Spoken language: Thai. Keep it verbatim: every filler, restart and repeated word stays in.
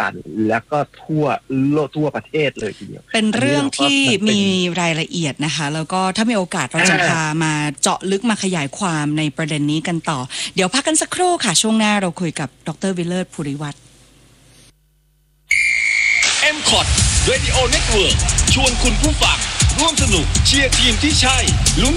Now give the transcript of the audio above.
ารและก็ทั่วโลกทั่วประเทศเลยทีเดียวเป็นเรื่องที่มีรายละเอียดนะคะแล้วก็ถ้ามีโอกาสเราจะพามาเจาะลึกมาขยายความในประเด็นนี้กันต่อเดี๋ยวพักกันสักครู่ค่ะช่วงหน้าเราคุยกับดร.วิเลิศภูริวัฒน์เอ็ม คอท Radio Network ชวนคุณผู้ฟังร่วมสนุกเชียร์ทีมที่ใช่ลุ้น